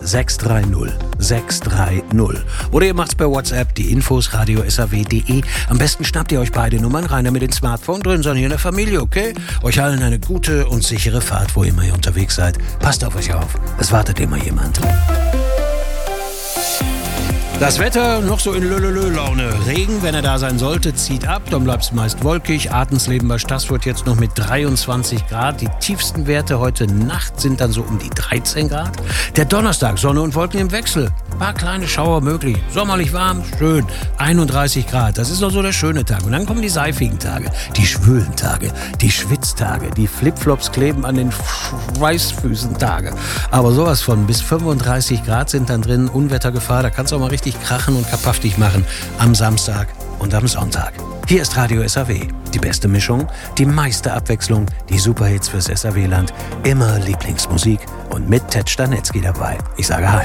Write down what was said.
630 630. Oder ihr macht's per WhatsApp, die Infos radio.saw.de. Am besten schnappt ihr euch beide Nummern rein, damit den Smartphone drin sind hier in der Familie, okay? Euch allen eine gute und sichere Fahrt, wo immer ihr unterwegs seid. Passt auf euch auf, es wartet immer jemand. Das Wetter noch so in Laune. Regen, wenn er da sein sollte, zieht ab, dann bleibt es meist wolkig. Adensleben bei Stassfurt jetzt noch mit 23 Grad. Die tiefsten Werte heute Nacht sind dann so um die 13 Grad. Der Donnerstag, Sonne und Wolken im Wechsel. Ein paar kleine Schauer möglich. Sommerlich warm, schön. 31 Grad, das ist noch so der schöne Tag. Und dann kommen die seifigen Tage, die schwülen Tage, die Schwitztage, die Flipflops kleben an den Schweißfüßen Tage. Aber sowas von bis 35 Grad sind dann drin, Unwettergefahr, da kannst du auch mal richtig krachen und kapaftig machen am Samstag und am Sonntag. Hier ist Radio SAW. Die beste Mischung, die meiste Abwechslung, die Superhits fürs SAW-Land. Immer Lieblingsmusik und mit Ted Stanetzky dabei. Ich sage Hi.